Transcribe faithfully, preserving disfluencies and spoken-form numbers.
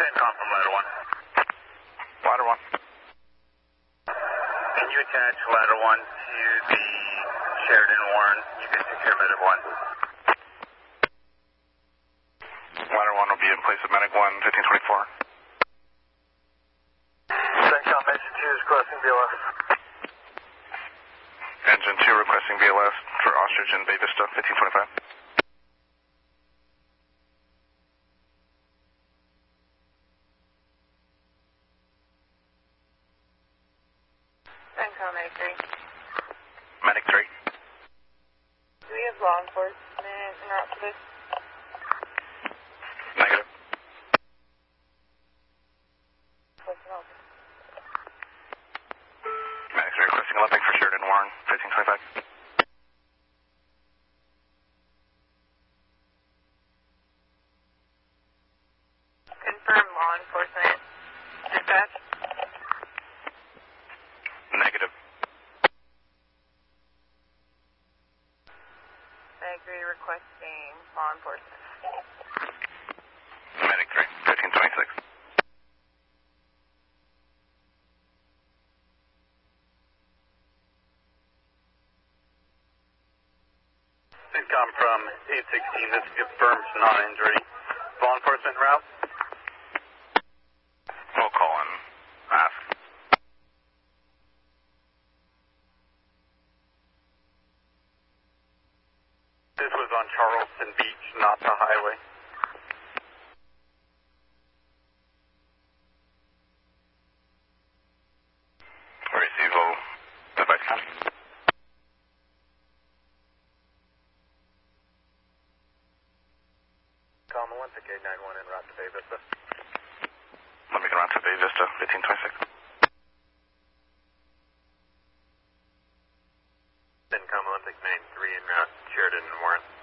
CENTCOM from ladder one. Ladder one. Can you attach ladder one to the Sheridan Warren? You can secure medic one. Ladder one will be in place of medic one, fifteen twenty-four. CENTCOM engine two is crossing B L S. Engine two requesting B L S for Ostrich and Bay Vista, fifteen twenty-five. CENTCOM medic three. Medic three. Do we have law enforcement en route to this? Negative. Personnel. Medic three requesting Olympic for Sheridan Warren, fifteen twenty-five. Confirm law enforcement. Dispatch. Negative. Medic three requesting law enforcement. Medic three, fifteen twenty-six. CENTCOM from eight sixteen, this confirms non-injury. Law enforcement route? We'll call and ask. This was on Charleston Beach, not the highway. Receive all device count. CENTCOM Olympic eight nine one en route to Bay Vista. Let me get around to Bay Vista, fifteen twenty-six. CENTCOM Olympic nine three en route to Sheridan and Warren.